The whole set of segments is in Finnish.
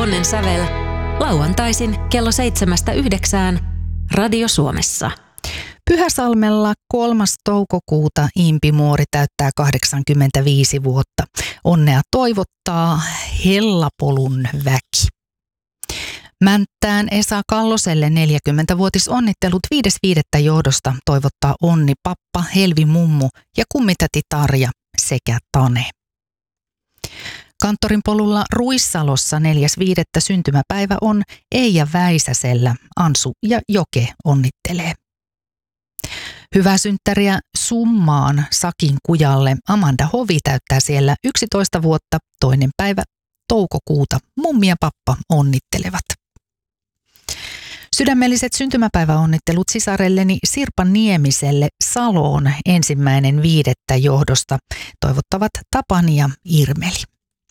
Onnen sävel lauantaisin kello 7-9 Radio Suomessa. Pyhäsalmella 3. toukokuuta Impi Muori täyttää 85 vuotta. Onnea toivottaa Hellapolun väki. Mänttään Esa Kalloselle 40-vuotisonnittelut 5.5. johdosta toivottaa Onni pappa, Helvi mummu ja kummitäti Tarja sekä Tane. Kanttorin polulla Ruissalossa 4.5. syntymäpäivä on Eija Väisäsellä. Ansu ja Joke onnittelee. Hyvää synttäriä Summaan Sakin kujalle. Amanda Hovi täyttää siellä 11 vuotta, 2. päivä toukokuuta. Mummi ja pappa onnittelevat. Sydämelliset syntymäpäiväonnittelut sisarelleni Sirpa Niemiselle Saloon 1.5. johdosta toivottavat Tapani ja Irmeli.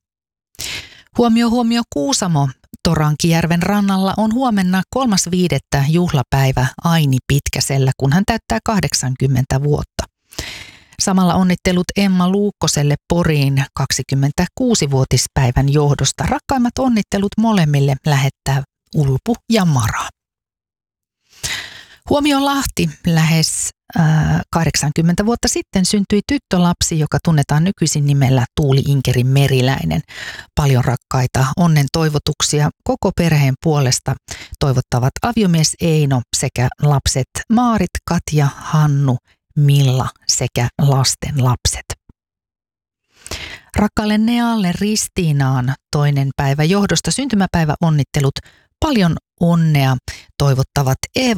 Huomio Kuusamo. Torankijärven rannalla on huomenna 3.5. juhlapäivä Aini Pitkäsellä, kun hän täyttää 80 vuotta. Samalla onnittelut Emma Luukkoselle Poriin 26-vuotispäivän johdosta. Rakkaimmat onnittelut molemmille lähettää Ulpu ja Mara. Huomio Lahti. Lähes 80 vuotta sitten syntyi tyttölapsi, joka tunnetaan nykyisin nimellä Tuuli Inkeri Meriläinen. Paljon rakkaita onnen toivotuksia koko perheen puolesta toivottavat aviomies Eino sekä lapset Maarit, Katja, Hannu, Milla sekä lasten lapset. Rakkaalle Nealle Ristiinaan 2. päivä johdosta syntymäpäiväonnittelut. Paljon onnea toivottavat Eeva